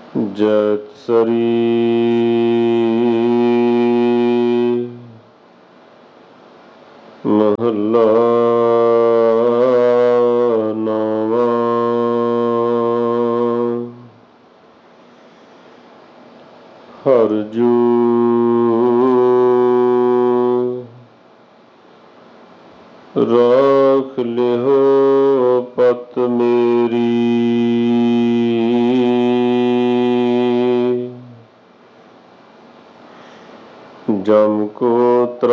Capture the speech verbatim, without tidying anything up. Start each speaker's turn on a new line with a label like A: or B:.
A: ਜੈਤਸਰੀ ਮਹੱਲਾ ਨੌਵਾਂ। ਹਰਿ ਜੂ ਰਾਖ ਲਿਹੁ ਪਤ ਮੇਰੀ, ਜਮ ਕੋ